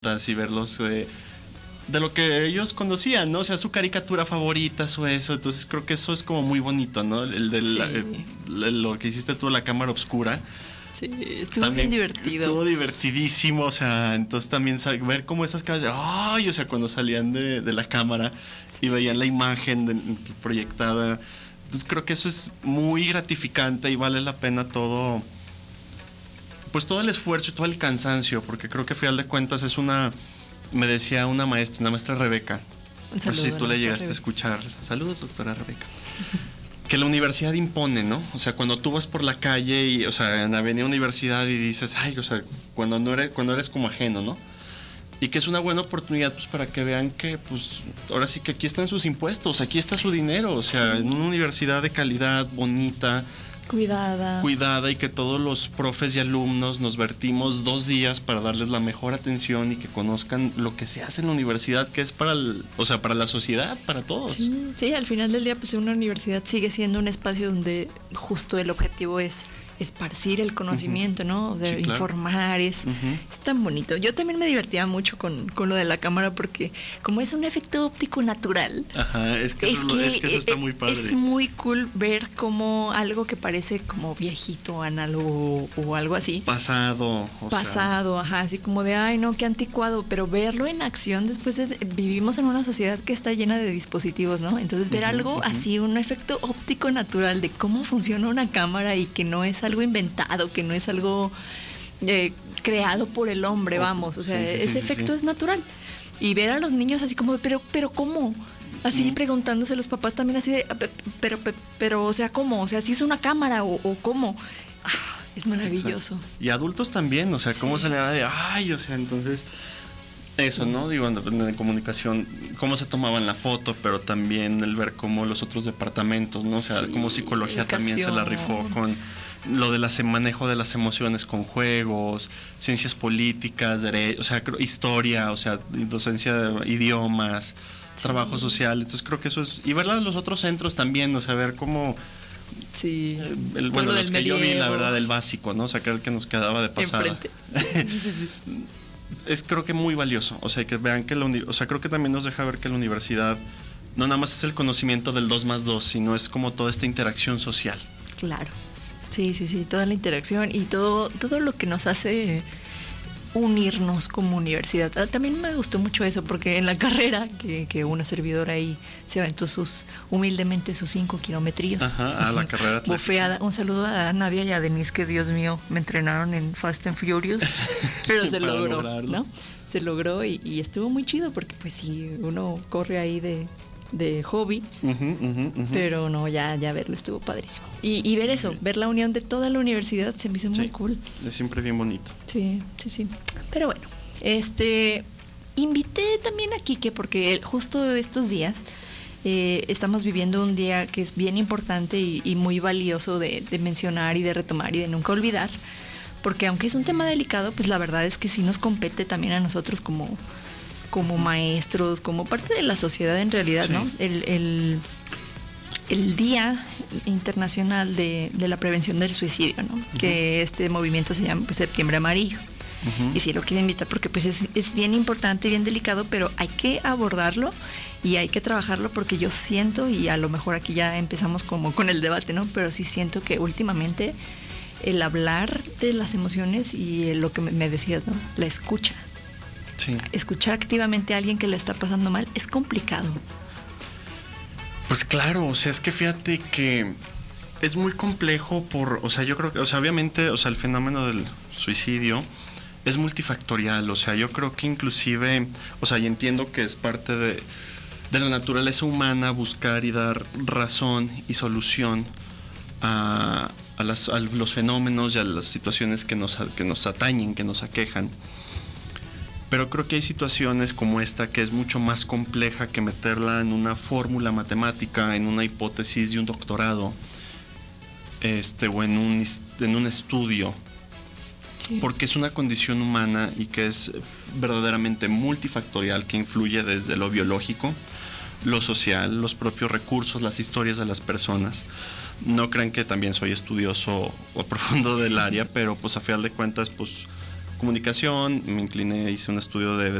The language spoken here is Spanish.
y verlos de lo que ellos conocían, ¿no? O sea, su caricatura favorita, su eso. Entonces creo que eso es como muy bonito, ¿no? Lo que hiciste tú, la cámara oscura. Sí, estuvo bien divertido. Estuvo divertidísimo, o sea, entonces también ver cómo esas cabezas, ¡ay! O sea, cuando salían de la cámara y veían la imagen proyectada. Entonces creo que eso es muy gratificante y vale la pena todo, pues todo el esfuerzo y todo el cansancio, porque creo que a final de cuentas me decía una maestra Rebeca, no sé si tú le llegaste a escuchar, saludos doctora Rebeca, que la universidad impone, ¿no? O sea, cuando tú vas por la calle y, o sea, en la avenida Universidad y dices, ay, o sea, cuando eres como ajeno, ¿no? Y que es una buena oportunidad, pues, para que vean que, pues, ahora sí que aquí están sus impuestos, aquí está su dinero, o sea, en una universidad de calidad, bonita, cuidada, y que todos los profes y alumnos nos vertimos 2 días para darles la mejor atención y que conozcan lo que se hace en la universidad, que es para la sociedad, para todos. Sí, al final del día, pues una universidad sigue siendo un espacio donde justo el objetivo es esparcir el conocimiento, ¿no? De informar, es tan bonito. Yo también me divertía mucho con lo de la cámara porque como es un efecto óptico natural. Ajá, es que eso está muy padre. Es muy cool ver como algo que parece como viejito, análogo o algo así. Pasado, ajá, así como de, ay no, qué anticuado, pero verlo en acción después vivimos en una sociedad que está llena de dispositivos, ¿no? Entonces ver algo así, un efecto óptico natural de cómo funciona una cámara y que no es algo inventado, que no es algo creado por el hombre, vamos, o sea, ese efecto es natural. Y ver a los niños así como, pero ¿cómo? Así preguntándose los papás también así de, pero, o sea, ¿cómo? O sea, ¿si es una cámara o cómo? Es maravilloso. Exacto. Y adultos también, o sea, cómo se le da de, ay, o sea, entonces, eso, ¿no? Digo, en comunicación, cómo se tomaban la foto, pero también el ver cómo los otros departamentos, ¿no? O sea, cómo psicología también se la rifó con lo del manejo de las emociones con juegos, ciencias políticas, o sea, historia, o sea, docencia de idiomas, trabajo social. Entonces creo que eso es, y verla de los otros centros también, o sea, ver cómo los que yo vi, la verdad, el básico, ¿no? O sea, que era el que nos quedaba de pasada. Es creo que muy valioso, o sea, que vean que creo que también nos deja ver que la universidad no nada más es el conocimiento del 2+2, sino es como toda esta interacción social. Claro. Sí, toda la interacción y todo lo que nos hace unirnos como universidad. También me gustó mucho eso porque en la carrera que una servidora ahí se aventó humildemente sus 5 kilometrillos. Ajá, a la carrera bofeada. Un saludo a Nadia y a Denise, que Dios mío, me entrenaron en Fast and Furious, pero se logró, ¿no? Se logró y estuvo muy chido porque pues si uno corre ahí de hobby, pero no, ya verlo estuvo padrísimo. Y ver eso, ver la unión de toda la universidad se me hizo muy cool. Es siempre bien bonito. Sí. Pero bueno, invité también a Quique porque justo estos días estamos viviendo un día que es bien importante y muy valioso de mencionar y de retomar y de nunca olvidar, porque aunque es un tema delicado, pues la verdad es que sí nos compete también a nosotros como maestros, como parte de la sociedad en realidad, ¿no? El Día Internacional de la Prevención del Suicidio, ¿no? Que este movimiento se llama pues, Septiembre Amarillo. Y sí lo quise invitar porque pues es bien importante, bien delicado, pero hay que abordarlo y hay que trabajarlo porque yo siento, y a lo mejor aquí ya empezamos como con el debate, ¿no? Pero sí siento que últimamente el hablar de las emociones y lo que me decías, ¿no? La escucha. Sí. Escuchar activamente a alguien que le está pasando mal es complicado. Pues claro, o sea, es que fíjate que es muy complejo o sea, yo creo que, o sea, obviamente, o sea, el fenómeno del suicidio es multifactorial, o sea, yo creo que inclusive, o sea, y entiendo que es parte de la naturaleza humana buscar y dar razón y solución a los fenómenos y a las situaciones que nos atañen, que nos aquejan. Pero creo que hay situaciones como esta que es mucho más compleja que meterla en una fórmula matemática, en una hipótesis de un doctorado, o en un estudio. Sí. Porque es una condición humana y que es verdaderamente multifactorial, que influye desde lo biológico, lo social, los propios recursos, las historias de las personas. No crean que también soy estudioso o profundo del área, pero pues a final de cuentas, pues comunicación, me incliné, hice un estudio de